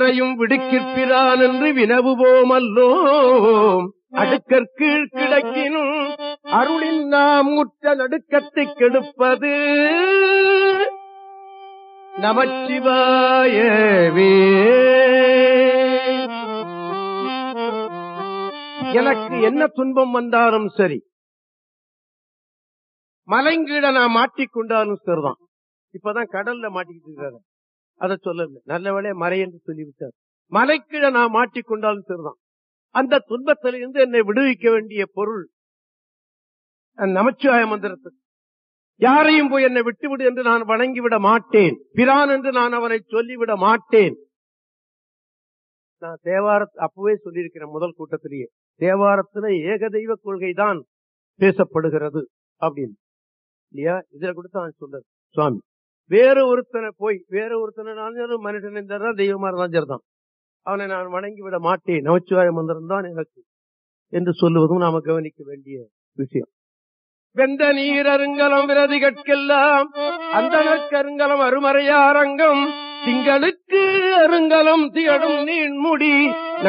வினையும் விடுக்கிற்பிரான் என்று வினவுவோம் அல்லோம். அடுக்கற்கீழ் கிடக்கினும் அருளின் நாம் உற்ற நடுக்கத்தை கெடுப்பது நமச்சிவாயவே. எனக்கு என்ன துன்பம் வந்தாலும் சரி, மலைங்கீழ நான் மாட்டிக்கொண்டாலும் சரிதான். இப்பதான் கடல்ல மாட்டிக்கிட்டு இருக்காரு, அதை சொல்லல, நல்ல வேளையா மறை என்று சொல்லிவிட்டார். மலைக்கீழ நான் மாட்டிக்கொண்டாலும் சரிதான். அந்த துன்பத்திலிருந்து என்னை விடுவிக்க வேண்டிய பொருள் நமச்சிவாய மந்திரத்துக்கு. யாரையும் போய் என்னை விட்டுவிடு என்று நான் வணங்கிவிட மாட்டேன், பிரான் என்று நான் அவனை சொல்லிவிட மாட்டேன். நான் அப்பவே சொல்லியிருக்கிறேன் முதல் கூட்டத்திலேயே, தேவாரத்துல ஏக தெய்வ கொள்கைதான் பேசப்படுகிறது அப்படின்னு இல்லையா? இதுல கூட தான் சொல்றது சுவாமி. வேற ஒருத்தனை போய் வேற ஒருத்தனை மனுஷன் இருந்தா தெய்வமா இருந்தான் சரிதான், அவனை நான் வணங்கி விட மாட்டேன், நமச்சிவாய மந்திரம் தான் எனக்கு என்று சொல்லுவதும் நாம கவனிக்க வேண்டிய விஷயம். வெந்த நீர் அருங்கலம் விரதி கற்கெல்லாம் அந்தனக்கு அருங்கலம் அருமறையாரங்கம் திங்களுக்கு அருங்கலம் திகழும் நீண்முடி